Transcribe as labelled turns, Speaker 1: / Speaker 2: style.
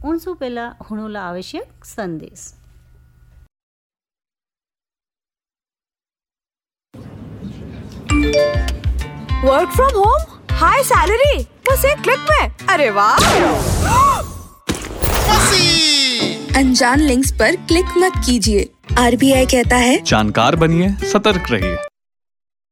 Speaker 1: उनसु पेला हुणुला आवश्यक संदेश।
Speaker 2: Work from home, high salary, बस एक क्लिक में। अरे वाह!
Speaker 3: अनजान लिंक्स पर क्लिक मत कीजिए। RBI कहता है
Speaker 4: जानकार बनिए, सतर्क रहिए।